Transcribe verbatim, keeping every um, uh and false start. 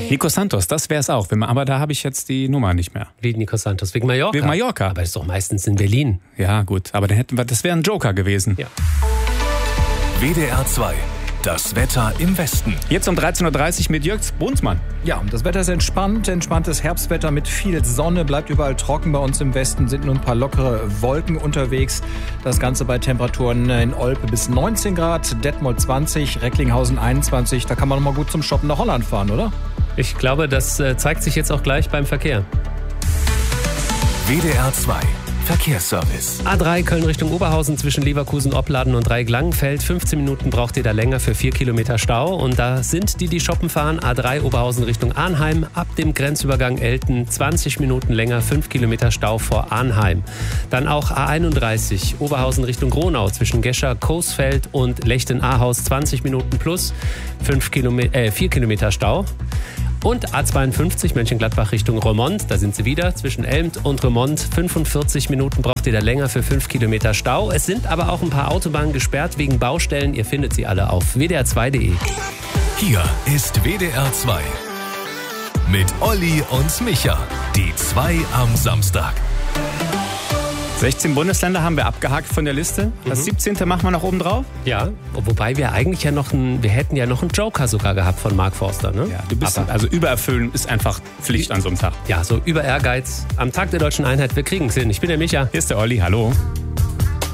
Nico Santos, das wäre es auch. Aber da habe ich jetzt die Nummer nicht mehr. Wie Nico Santos? Wegen Mallorca? Wegen Mallorca. Aber das ist doch meistens in Berlin. Ja, gut. Aber dann hätten wir, das wäre ein Joker gewesen. Ja. W D R zwei. Das Wetter im Westen. Jetzt um dreizehn Uhr dreißig mit Jörg Brunsmann. Ja, das Wetter ist entspannt. Entspanntes Herbstwetter mit viel Sonne. Bleibt überall trocken. Bei uns im Westen sind nur ein paar lockere Wolken unterwegs. Das Ganze bei Temperaturen in Olpe bis neunzehn Grad, Detmold zwanzig, Recklinghausen einundzwanzig. Da kann man noch mal gut zum Shoppen nach Holland fahren, oder? Ich glaube, das zeigt sich jetzt auch gleich beim Verkehr. W D R zwei. Verkehrsservice. A drei Köln Richtung Oberhausen zwischen Leverkusen, Opladen und Dreieck-Langenfeld. fünfzehn Minuten braucht ihr da länger für vier Kilometer Stau. Und da sind die, die shoppen fahren. A drei Oberhausen Richtung Arnheim. Ab dem Grenzübergang Elten zwanzig Minuten länger, fünf Kilometer Stau vor Arnheim. Dann auch A einunddreißig Oberhausen Richtung Gronau zwischen Gescher, Coesfeld und Lechten-Ahaus. zwanzig Minuten plus, fünf Kilometer, äh, vier Kilometer Stau. Und A zweiundfünfzig Mönchengladbach Richtung Roermond, da sind sie wieder, zwischen Elmt und Roermond. fünfundvierzig Minuten braucht ihr da länger für fünf Kilometer Stau. Es sind aber auch ein paar Autobahnen gesperrt wegen Baustellen. Ihr findet sie alle auf w d r zwei punkt d e. Hier ist W D R zwei. Mit Olli und Micha. Die zwei am Samstag. sechzehn Bundesländer haben wir abgehakt von der Liste. Das Mhm. siebzehnte machen wir noch oben drauf. Ja, wobei wir eigentlich ja noch einen, wir hätten ja noch einen Joker sogar gehabt von Mark Forster, ne? Ja, du bist, Aber, also übererfüllen ist einfach Pflicht an so einem Tag. ja, so über Ehrgeiz. Am Tag der deutschen Einheit, wir kriegen es hin. Ich bin der Micha. Hier ist der Olli, hallo.